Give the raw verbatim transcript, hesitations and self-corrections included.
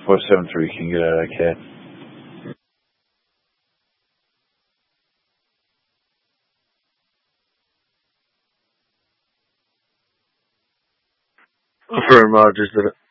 four seven three can get out of that cat. Affirm, Rogers did it.